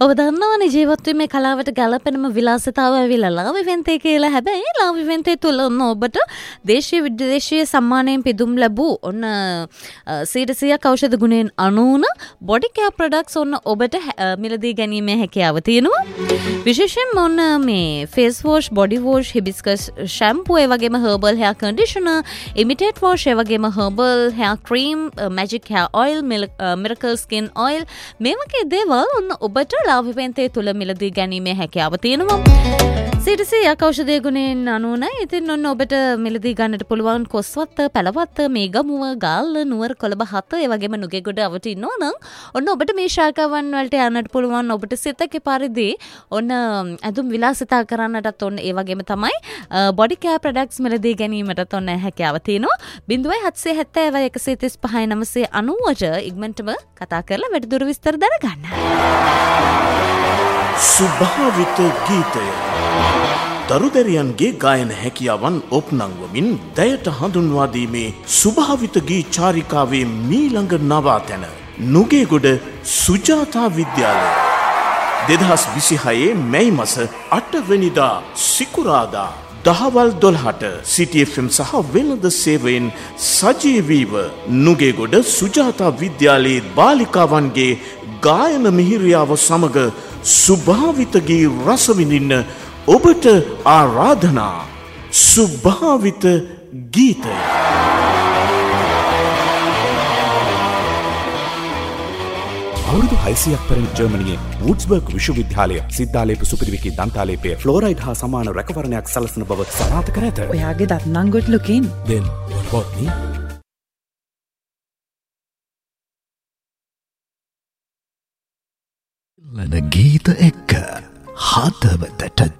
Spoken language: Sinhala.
ඔබ දන්නවනේ ජීවත් වීමේ කලාවට ගැලපෙනම විලාසිතාව ඇවිල්ලා ලාව් ඉවෙන්ට් එක කියලා. හැබැයි ලාව් ඉවෙන්ට් එක තුල ඔන්න ඔබට දේශීය විදේශීය සම්මානයෙන් පිදුම් ලැබූ ඔන්න 100% ඖෂධ ගුණයෙන් අනුන බොඩි කෙයාර් ප්‍රොඩක්ට්ස් ඔන්න ඔබට මිලදී ගැනීමේ හැකියාව තියෙනවා. විශේෂයෙන්ම ඔන්න මේ face wash, body wash, හිබිස්කස් shampoo, ඒ වගේම herbal hair conditioner, imitate wash, ඒ වගේම herbal hair cream, magic hair oil, miracle skin oil, මේ වගේ දේවල් ඔන්න ඔබට ලාව් ඉවෙන්ට් එක තුල මිලදී ගැනීමේ හැකියාව තියෙනවා. 100% ඖෂධ ගුණයෙන් අනුනයි. ඉතින් ඔන්න ඔබට මිලදී ගන්නට පුළුවන් කොස්වත්ත, පැලවත්ත, මේගමුව, ගාල්ල, නුවර, කොළඹ 7, ඒ වගේම නුගේගොඩ අවට ඉන්නවා නම් ඔන්න ඔබට මේ ශාඛාවන් වලට යන්නට පුළුවන්. ඔබට සිතක පරිදි ඔන්න අදුම් විලාසිතා කරන්නටත් ඔන්න ඒ වගේම තමයි බොඩි කෙයාර් ප්‍රොඩක්ට්ස් මිලදී ගැනීමටත් ඔන්න හැකියාව තියෙනවා. 0770 135 990 ඉක්මනටම කතා කරලා වැඩිදුර විස්තර දැනගන්න. ස්වභාවිත ගීතය දරුදැරියන්ගේ ගායන හැකියාවන් ඔප්නංවමින් දැයට හඳුන්වා දීමේ ස්වභාවිත ගී චාරිකාවේ මීළඟ නවාතැන නුගේගොඩ සුජාතා විද්‍යාලය 2026 මැයි මාස 8 වෙනිදා සිකුරාදා දහවල් 12ට City FM සහ වෙළඳ සේවයෙන් සජීවීව නුගේගොඩ සුජාතා විද්‍යාලයේ බාලිකාවන්ගේ ගායන මිහිරියාව සමග ස්වභාවිත ගී රස විඳින්න ඔබට ආරාධනා. ස්වභාවිත ගීතය. අවුරුදු 600ක් පැරණි ජර්මනියේ වුඩ්ස්බර්ග් විශ්වවිද්‍යාලය සිද්ධාලේප සුපිරිවෙකි දන්තාලේපය ෆ්ලෝරයිඩ් හා සමාන රැකවරණයක් සලසන බව සනාථ කර ඇත. ඔයාගේ දත් නම් good looking. Then what about me? ලන ගීත එක්ක හදවතට